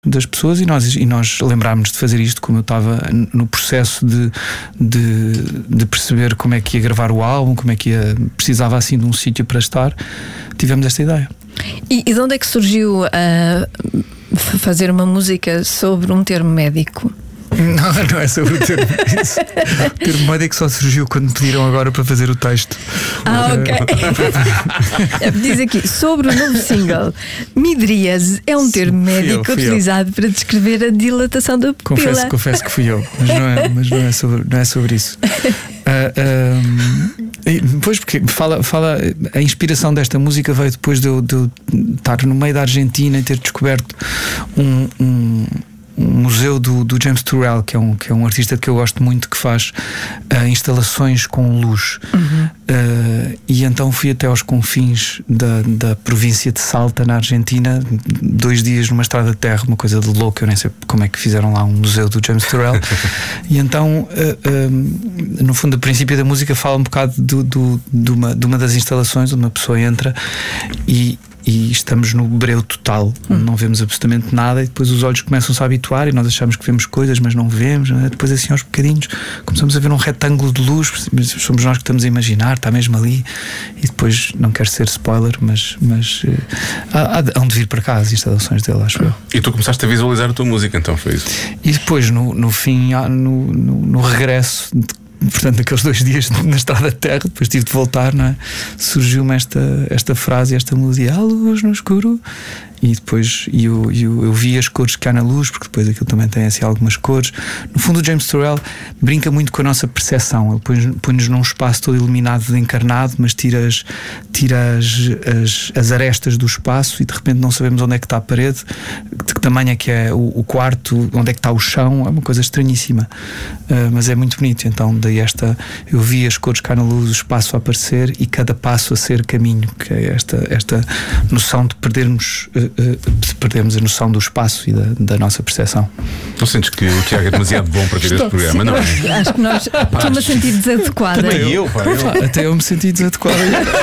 das pessoas, e nós lembrámos-nos de fazer isto, como eu estava no processo de perceber como é que ia gravar o álbum, como é que precisava assim de um sítio para estar. Tivemos esta ideia. E de onde é que surgiu fazer uma música sobre um termo médico? Não é sobre o termo. O termo médico só surgiu quando me pediram agora para fazer o texto. Ok. Diz aqui, sobre o novo single, midríase é um termo médico fui eu. Utilizado para descrever a dilatação da pupila. Confesso que fui eu, mas não é sobre isso. Pois, porque a inspiração desta música veio depois de eu estar no meio da Argentina e ter descoberto um museu do James Turrell, que é um artista que eu gosto muito, que faz instalações com luz. E então fui até aos confins da província de Salta, na Argentina, 2 dias numa estrada de terra, uma coisa de louco. Eu nem sei como é que fizeram lá um museu do James Turrell. E então no fundo, o princípio da música fala um bocado de uma das instalações onde uma pessoa entra e estamos no breu total, onde não vemos absolutamente nada, e depois os olhos começam-se a habituar e nós achamos que vemos coisas, mas não vemos, não é? Depois, assim, aos bocadinhos, começamos a ver um retângulo de luz, mas somos nós que estamos a imaginar, está mesmo ali, e depois, não quero ser spoiler, mas hão de vir para cá as instalações dele, acho eu. E tu começaste a visualizar a tua música, então foi isso? E depois, no fim, no regresso, portanto, aqueles 2 dias na estrada de terra, depois tive de voltar, não é? Surgiu-me esta frase, esta melodia: "A luz no escuro". E depois eu vi as cores que há na luz, porque depois aquilo também tem assim algumas cores. No fundo, o James Turrell brinca muito com a nossa percepção. Ele põe-nos num espaço todo iluminado de encarnado, mas tira as arestas do espaço, e de repente não sabemos onde é que está a parede, de que tamanho é que é o quarto, onde é que está o chão. É uma coisa estranhíssima, mas é muito bonito. Então daí eu vi as cores cá na luz, o espaço a aparecer e cada passo a ser caminho, que é esta noção de perdermos a noção do espaço e da nossa percepção. Não sentes que o Tiago é demasiado bom para ter este programa, não é? Acho que estou-me a sentir desadequada. Também eu. Até eu me senti desadequado.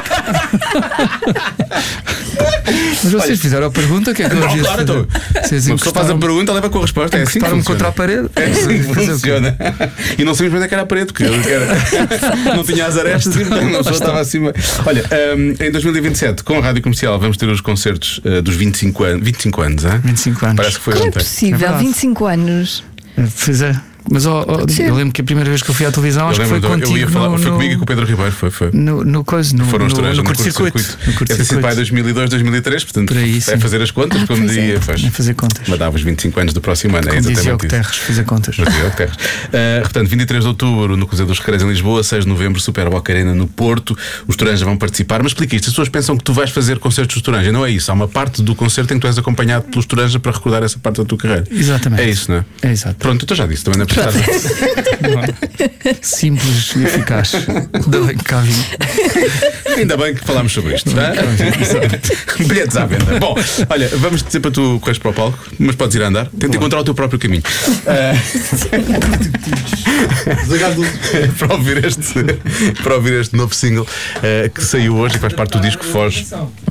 Mas vocês fizeram a pergunta, que é que eu Não, claro, então. Uma pessoa faz a pergunta, leva com a resposta. É assim que funciona. Contra a parede. É assim que funciona. E não sabíamos bem onde é que era a parede, porque não tinha as arestas e portanto a pessoa estava acima. Olha, em 2027, com a Rádio Comercial, vamos ter os concertos dos 25 anos. 25 anos, hein? 25 anos. Parece que foi Como é ontem. possível? 25 anos. Pois é. Mas eu lembro que a primeira vez que eu fui à televisão, acho que foi contigo. Foi comigo e com o Pedro Ribeiro. Foi. Foram os três no curto-circuito. Deve ter sido para 2002, 2003, portanto é fazer as contas, como dizia. É fazer contas. Mas dava os 25 anos do próximo ano. Como dizia o Guterres, fazer contas. Portanto, 23 de outubro no Cruzeiro dos Recreios em Lisboa, 6 de novembro Super Boca Arena no Porto. Os Toranja vão participar. Mas explica isto: as pessoas pensam que tu vais fazer concertos dos Toranja. Não é isso. Há uma parte do concerto em que tu és acompanhado pelos Toranja para recordar essa parte da tua carreira. Exatamente. É isso, não é? É exato. Pronto, eu já disse, também não é preciso. Simples e eficaz. Ainda bem que cá vim. Ainda bem que falámos sobre isto, tá? Bilhetes à venda. Bom, olha, vamos dizer para tu corres para o palco, mas podes ir a andar. Tenta encontrar o teu próprio caminho. Para ouvir este novo single que saiu hoje e faz parte do disco Foge,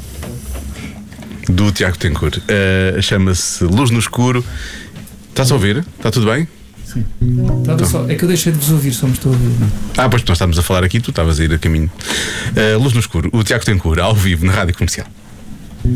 do Tiago Tencourt. Chama-se Luz no Escuro. Estás a ouvir? Está tudo bem? Sim. É que eu deixei de vos ouvir, só me estou a ouvir. Pois nós estávamos a falar aqui, tu estavas a ir a caminho. Luz no Escuro, o Tiago Tencourt, ao vivo na Rádio Comercial.